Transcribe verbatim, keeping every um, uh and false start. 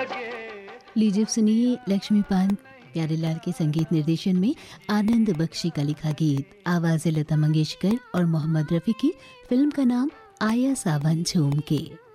लीजिए सुनिए लक्ष्मीकांत प्यारेलाल के संगीत निर्देशन में आनंद बख्शी का लिखा गीत, आवाज़ लता मंगेशकर और मोहम्मद रफ़ी की। फिल्म का नाम आया सावन झूम के।